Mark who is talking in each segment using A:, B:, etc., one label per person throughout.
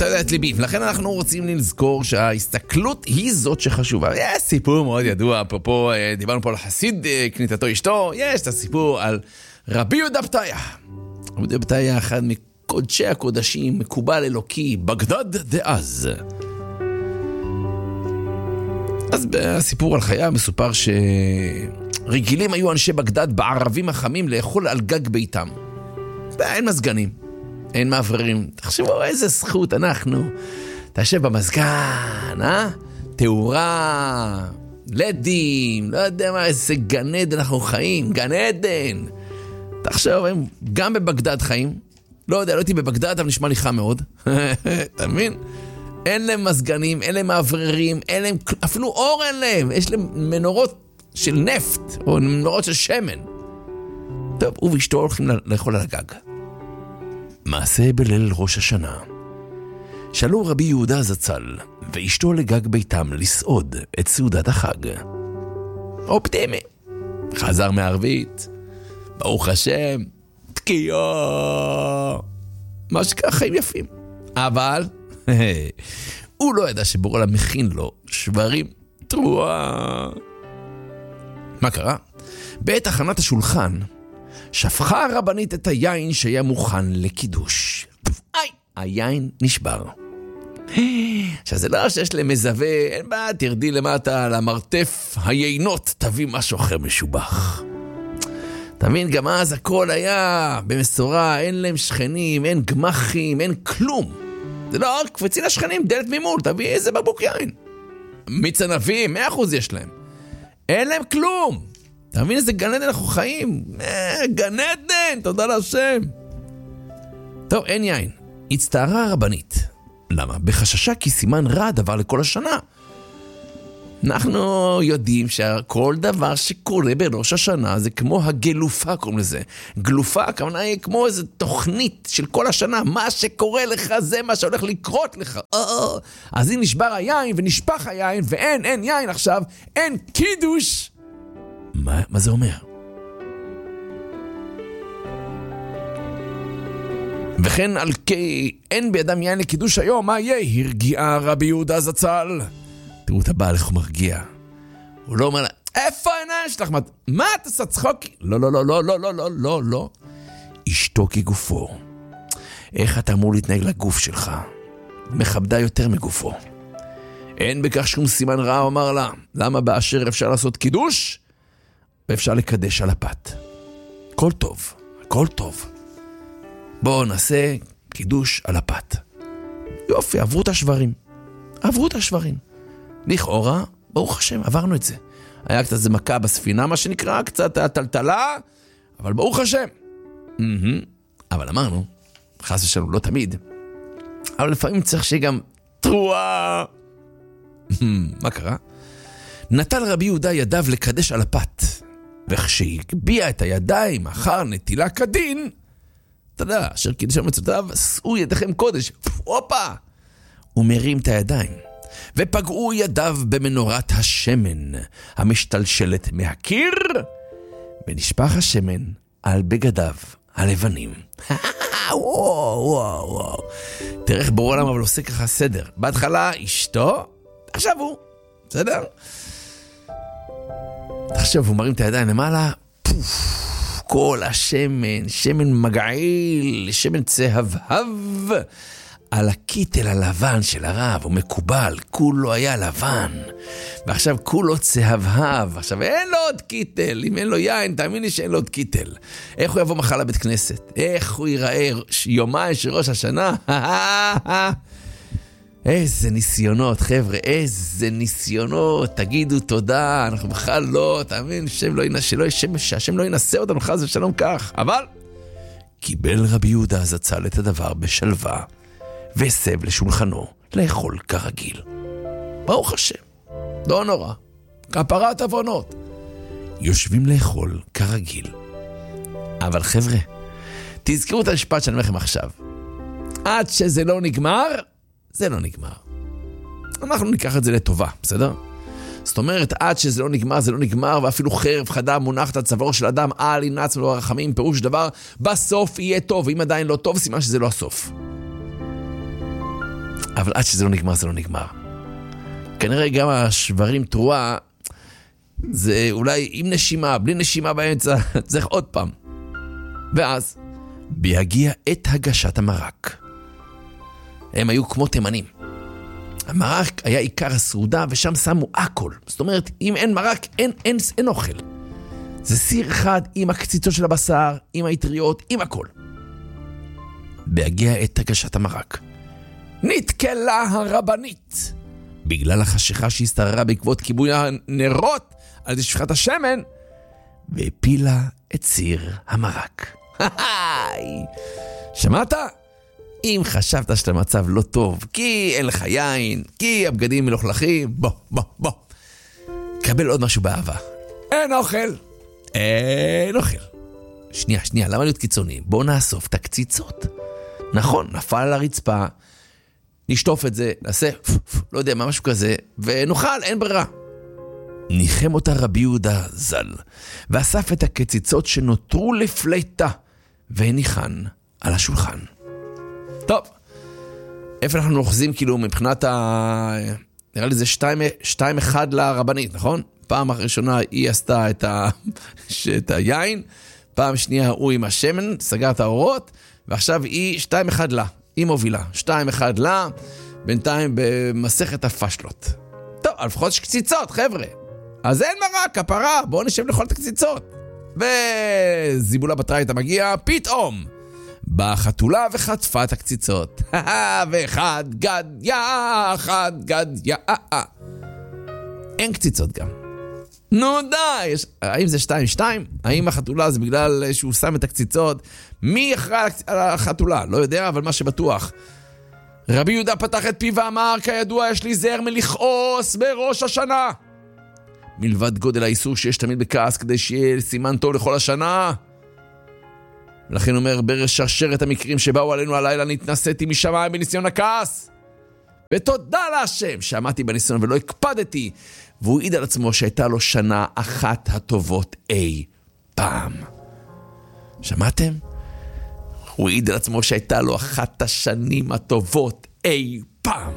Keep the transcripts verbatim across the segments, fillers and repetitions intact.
A: אתה יודע את ליבי, לכן אנחנו רוצים לזכור שההסתכלות היא זאת שחשובה. יש סיפור מאוד ידוע, אפרופו, דיברנו פה על חסיד כניתתו אשתו, יש את הסיפור על רבי יהודה פתיה. רבי יהודה פתיה, אחד מקודשי הקודשים, מקובל אלוקי, בגדד דאז. אז בסיפור על חיה מסופר שרגילים היו אנשי בגדד בערבים החמים לאכול על גג ביתם. אין מזגנים, אין מעברים. תחשבו איזה זכות אנחנו. תשב במזגן, אה? תאורה, לדים, לא יודע מה, איזה גן עדן אנחנו חיים, גן עדן. תחשוב, הם גם בבגדד חיים. לא יודע, לא הייתי בבגדד, אבל נשמע לי חם מאוד. אתה מבין? אין להם מזגנים, אין להם מעבררים, אין להם, אפילו אור אין להם. יש להם מנורות של נפט, או מנורות של שמן. טוב, הוא ואשתו הולכים לאכול על הגג. מעשה בליל ראש השנה. שאלו רבי יהודה זצ"ל ואשתו לגג ביתם לסעוד את סעודת החג. אופטימי. חזר מערבית. ברוך השם. תקיעה. מה שכך חיים יפים. אבל הוא לא ידע שבורא מכין לו שברים תרועה. מה קרה? בעת הכנת השולחן שפכה הרבנית את היין שהיה מוכן לקידוש. איי, היין נשבר. עכשיו זה לא שיש להם מזווה, אין בעיה, תרדי למטה למרתף היינות, תביא משהו אחר משובח. תבין, גם אז הכל היה במסורה, אין להם שכנים, אין גמחים, אין כלום. זה לא, קפצי לשכנים, דלת ממול, תביא איזה בקבוק יין. מיץ ענבים, מאה אחוז יש להם. אין להם כלום. אתה מבין איזה גן עדן אנחנו חיים? אה, גן עדן, תודה להשם. טוב, אין יין. הצטערה הרבנית. למה? בחששה כי סימן רע דבר לכל השנה. אנחנו יודעים שכל דבר שקורה בראש השנה זה כמו הגלופה, קוראים לזה. גלופה, הכוונה היא כמו איזו תוכנית של כל השנה. מה שקורה לך זה מה שהולך לקרות לך. או, אז אם נשבר היין ונשפך היין ואין, אין יין עכשיו, אין קידוש. מה, מה זה אומר? וכן על כי אין בידם יין לקידוש היום, מה יהיה? הרגיעה רבי יהודה זצ"ל. תראו את הבעל איך הוא מרגיע. הוא לא אומר לה, איפה העיניים שלך? מה אתה עושה צחוק? לא, לא, לא, לא, לא, לא, לא, לא, לא. אשתו כגופו. איך אתה אמור להתנהג לגוף שלך? מכבדה יותר מגופו. אין בכך שום סימן רע, הוא אמר לה. למה באשר אפשר לעשות קידוש? ואפשר לקדש על הפת. הכל טוב, הכל טוב. בואו נעשה קידוש על הפת. יופי, עברו את השברים. עברו את השברים. לכאורה, ברוך השם, עברנו את זה. היה קצת זה מכה בספינה, מה שנקרא, קצת הטלטלה, אבל ברוך השם. Mm-hmm. אבל אמרנו, חס ושלום, לא תמיד. אבל לפעמים צריך שיהיה גם תרועה. מה קרה? נטל רבי יהודה ידיו לקדש על הפת, וכשהגביע את הידיים אחר נטילה כדין, אתה יודע, אשר קידש על מצוותיו, שאו ידיכם קודש, הופה! הוא מרים את הידיים, ופגעו ידיו במנורת השמן, המשתלשלת מהקיר, ונשפך השמן על בגדיו הלבנים. וואו, וואו, וואו. תראה איך בורא עולם אבל עושה ככה סדר. בהתחלה אשתו, עכשיו הוא. בסדר? עכשיו הוא מרים את הידיים למעלה, פוף, כל השמן, שמן מגעיל, שמן צהבהב, על הקיטל הלבן של הרב, הוא מקובל, כולו היה לבן, ועכשיו כולו צהבהב, עכשיו אין לו עוד קיטל, אם אין לו יין, תאמין לי שאין לו עוד קיטל. איך הוא יבוא מחר לבית כנסת? איך הוא ייראה יומיים של ראש השנה? איזה ניסיונות, חבר'ה, איזה ניסיונות, תגידו תודה, אנחנו בכלל לא, תאמין, שם לא ינסה, לא יש שהשם לא ינסה אותנו, חס ושלום כך, אבל קיבל רבי יהודה זצ"ל את הדבר בשלווה, וסב לשולחנו לאכול כרגיל. ברוך השם, לא נורא, כפרת עוונות. יושבים לאכול כרגיל. אבל חבר'ה, תזכרו את המשפט שאני אומר לכם עכשיו. עד שזה לא נגמר, זה לא נגמר. אנחנו ניקח את זה לטובה, בסדר? זאת אומרת, עד שזה לא נגמר, זה לא נגמר, ואפילו חרב חדה מונחת על צווארו של אדם, אל ינעץ מלא הרחמים, פירוש דבר, בסוף יהיה טוב, ואם עדיין לא טוב, סימן שזה לא הסוף. אבל עד שזה לא נגמר, זה לא נגמר. כנראה גם השברים תרועה, זה אולי עם נשימה, בלי נשימה באמצע, צריך עוד פעם. ואז, בהגיע את הגשת המרק. הם היו כמו תימנים. המרק היה עיקר הסעודה, ושם שמו הכל. זאת אומרת, אם אין מרק, אין, אין, אין אוכל. זה סיר אחד עם הקציצות של הבשר, עם היטריות, עם הכל. בהגיע את הגשת המרק. נתקלה הרבנית. בגלל החשיכה שהסתררה בעקבות כיבוי הנרות על ידי שפיכת השמן, והפילה את סיר המרק. שמעת? אם חשבת שאתה מצב לא טוב, כי אין לך יין, כי הבגדים מלוכלכים, בוא, בוא, בוא. קבל עוד משהו באהבה. אין אוכל. אין אוכל. שנייה, שנייה, למה להיות קיצוניים? בוא נאסוף את הקציצות. נכון, נפל על הרצפה, נשטוף את זה, נעשה, לא יודע מה, משהו כזה, ונאכל, אין ברירה. ניחם אותה רבי יהודה ז"ל, ואסף את הקציצות שנותרו לפליטה, והניחן על השולחן. טוב, איפה אנחנו נוחזים כאילו מבחינת ה... נראה לי זה שתיים, שתיים אחד לרבנית, נכון? פעם הראשונה היא עשתה את, ה... את היין, פעם שנייה הוא עם השמן, סגר את האורות, ועכשיו היא שתיים אחד לה, היא מובילה, שתיים אחד לה, בינתיים במסכת הפשלות. טוב, לפחות יש קציצות, חבר'ה. אז אין מרק, הפרה, בואו נשב לאכול את הקציצות. וזיבולה בתראית מגיע, פתאום באה חתולה וחטפה את הקציצות. ואחד גד יא, אחד גד יא. אין קציצות גם. נו די, האם זה שתיים שתיים? האם החתולה זה בגלל שהוא שם את הקציצות? מי אחראי על החתולה? לא יודע, אבל מה שבטוח. רבי יהודה פתח את פיו ואמר, כידוע יש לי זר מלכעוס בראש השנה. מלבד גודל האיסור שיש תמיד בכעס כדי שיהיה סימן טוב לכל השנה. לכן אומר, בשרשרת המקרים שבאו עלינו הלילה נתנסיתי משמיים בניסיון הכעס. ותודה להשם שעמדתי בניסיון ולא הקפדתי. והוא העיד על עצמו שהייתה לו שנה אחת הטובות אי פעם. שמעתם? הוא העיד על עצמו שהייתה לו אחת השנים הטובות אי פעם.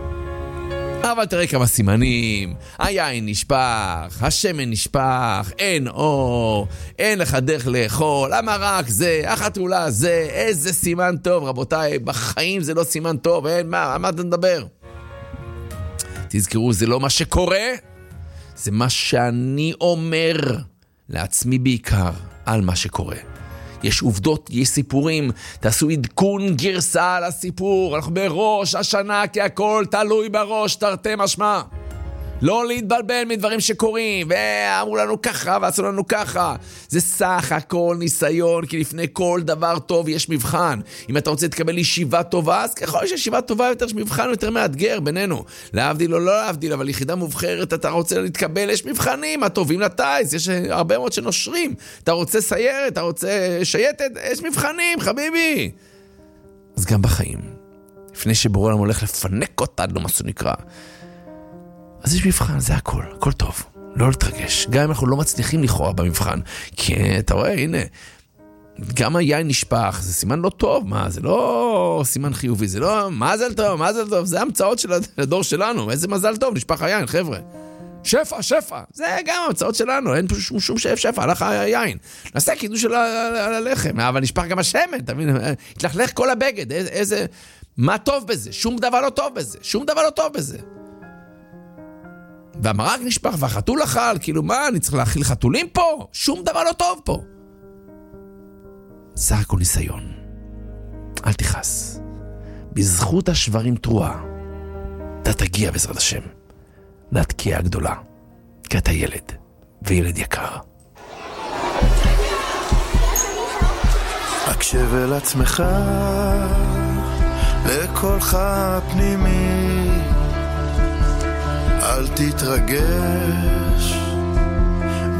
A: אבל תראה כמה סימנים, היין נשפך, השמן נשפך, אין אור, אין לך דרך לאכול, המרק זה, החתולה זה, איזה סימן טוב, רבותיי, בחיים זה לא סימן טוב, אין, מה, מה אתה מדבר? תזכרו, זה לא מה שקורה, זה מה שאני אומר לעצמי בעיקר על מה שקורה. יש עובדות, יש סיפורים, תעשו עדכון גרסה על הסיפור, אנחנו בראש השנה כי הכל תלוי בראש, תרתי משמע. לא להתבלבל מדברים שקורים, ואמרו לנו ככה ועשו לנו ככה. זה סך הכל ניסיון, כי לפני כל דבר טוב יש מבחן. אם אתה רוצה להתקבל ישיבה טובה, אז ככל יש ישיבה טובה יותר, יש מבחן יותר מאתגר בינינו. להבדיל או לא להבדיל, אבל יחידה מובחרת, אתה רוצה להתקבל, יש מבחנים הטובים לטייס, יש הרבה מאוד שנושרים. אתה רוצה סיירת, אתה רוצה שייטת, יש מבחנים, חביבי. אז גם בחיים, לפני שבורא עולם הולך לפנק אותנו, מה שנקרא, אז יש מבחן, זה הכל, הכל טוב. לא להתרגש. גם אם אנחנו לא מצליחים לכאורה במבחן. כי אתה רואה, הנה, גם היין נשפך, זה סימן לא טוב. מה, זה לא סימן חיובי, זה לא מזל טוב, מזל טוב. זה המצאות של הדור שלנו. איזה מזל טוב, נשפך היין, חבר'ה. שפע, שפע. זה גם המצאות שלנו, אין שום, שום שף שפע, הלך היין. נעשה קידוש של הלחם, אבל נשפך גם השמן, תבין, התלכלך כל הבגד. איזה, מה טוב בזה? שום דבר לא טוב בזה. שום דבר לא טוב בזה. והמרק נשפך והחתול אכל, כאילו מה, אני צריך להאכיל חתולים פה? שום דבר לא טוב פה. סך הכל ניסיון. אל תכעס. בזכות השברים תרועה, אתה תגיע בעזרת השם לתקיעה הגדולה, כי אתה ילד, וילד יקר.
B: הקשב אל עצמך, לקולך הפנימי, אל תתרגש